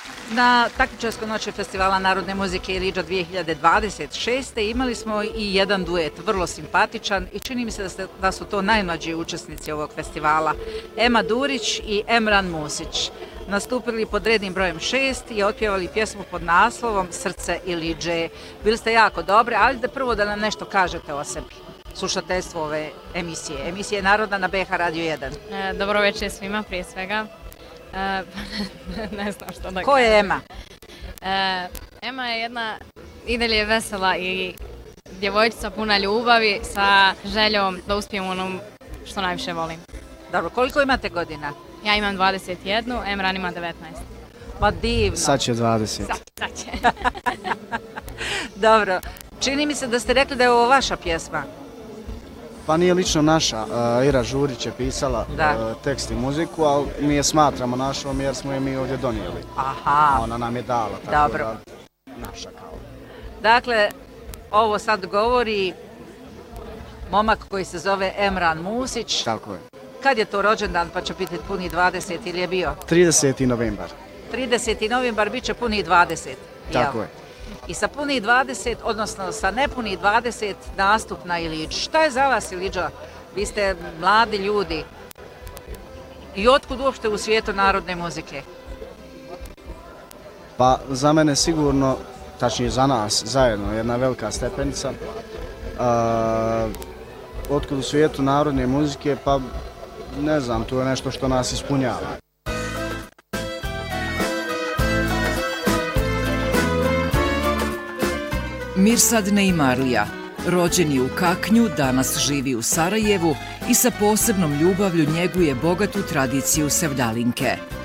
Na takmičarskoj noći Festivala narodne muzike Iliđa 2026. imali smo i jedan duet, vrlo simpatičan i čini mi se da su to najmlađi učesnici ovog festivala. Ema Durić i Emran Musić. Nastupili pod rednim brojem 6 i otpjevali pjesmu pod naslovom Srce Iliđe. Bili ste jako dobre, ali da prvo da nam nešto kažete o sebi. Slušateljstvo ove emisije. Emisija je narodna na BH Radio 1. Dobro večer svima prije svega. Ne znam što da kažem. Ko je Ema? Ema je jedna i dalje vesela i djevojčica puna ljubavi sa željom da uspijem onom što najviše volim. Dobro, koliko imate godina? Ja imam 21, Emran ima 19. Ma divno. Sad će 20. Sad će. Dobro, čini mi se da ste rekli da je ovo vaša pjesma. Pa nije lično naša, Ira Žurić je pisala tekst i muziku, ali mi je smatramo našom jer smo je mi ovdje donijeli. Aha. Ona nam je dala, tako dobro. Da naša kao. Dakle, ovo sad govori momak koji se zove Emran Musić. Tako je. Kad je to rođendan pa će biti puni 20 ili je bio? 30. novembar. 30. novembar bit će puni 20. Tako je. I sa puni 20, odnosno sa nepuni 20 nastup na Iliđi. Šta je za vas Iliđa? Vi ste mladi ljudi. I otkud uopšte u svijetu narodne muzike? Pa za mene sigurno, tačnije za nas zajedno, jedna velika stepenica. Otkud u svijetu narodne muzike, pa ne znam, to je nešto što nas ispunjava. Mirsad Neymarlija, rođeni u Kaknju, danas živi u Sarajevu i sa posebnom ljubavlju njeguje bogatu tradiciju sevdalinke.